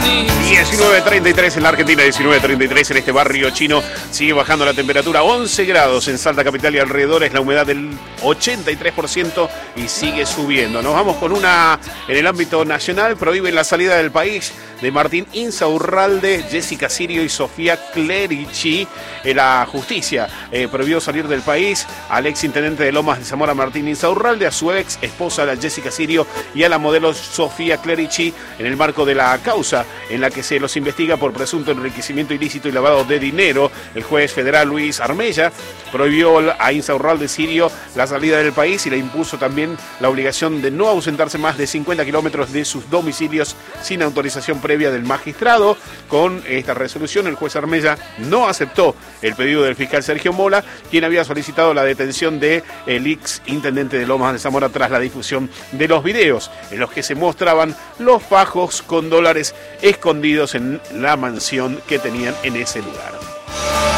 19:33 en la Argentina, 19:33 en este barrio chino. Sigue bajando la temperatura, 11 grados en Salta capital y alrededores, la humedad del 83% y sigue subiendo. Nos vamos con una en el ámbito nacional. Prohíben la salida del país de Martín Insaurralde, Jessica Sirio y Sofía Clerici. La justicia prohibió salir del país al ex intendente de Lomas de Zamora, Martín Insaurralde, a su ex esposa, la Jessica Sirio, y a la modelo Sofía Clerici en el marco de la causa en la que se los investiga por presunto enriquecimiento ilícito y lavado de dinero. El juez federal Luis Armella prohibió a Insaurralde Sirio la salida del país y le impuso también la obligación de no ausentarse más de 50 kilómetros de sus domicilios sin autorización previa del magistrado. Con esta resolución, el juez Armella no aceptó el pedido del fiscal Sergio Mola, quien había solicitado la detención del ex intendente de Lomas de Zamora tras la difusión de los videos en los que se mostraban los fajos con dólares escondidos en la mansión que tenían en ese lugar.